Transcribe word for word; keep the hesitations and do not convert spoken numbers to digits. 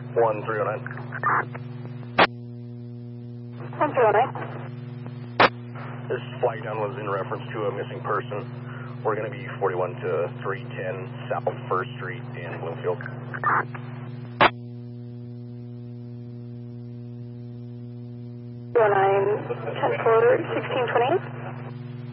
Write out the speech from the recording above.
one three oh nine. one three oh nine. This flag down was in reference to a missing person. We're going to be forty-one to three ten South first Street in Bloomfield. two oh nine, ten four, sixteen twenty-eight.